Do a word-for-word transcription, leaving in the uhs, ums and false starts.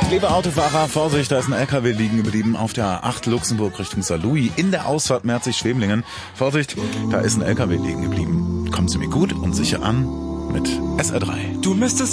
Liebe Autofahrer, Vorsicht, da ist ein L K W liegen geblieben auf der A acht Luxemburg Richtung Saarlouis in der Ausfahrt Merzig-Schwemlingen. Vorsicht, da ist ein L K W liegen geblieben. Kommen Sie mir gut und sicher an mit S R drei. Du müsstest